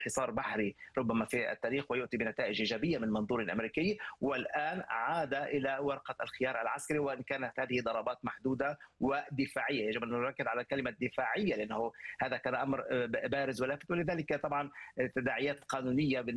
حصار بحري ربما في التاريخ ويؤتي بنتائج إيجابية من منظور أمريكي، والآن عاد إلى ورقة الخيار العسكري، وإن كانت هذه ضربات محدودة ودفاعية. يجب أن نركز على كلمة دفاعية لأنه هذا كان أمر بارز ولافت، ولذلك طبعا تداعيات قانونية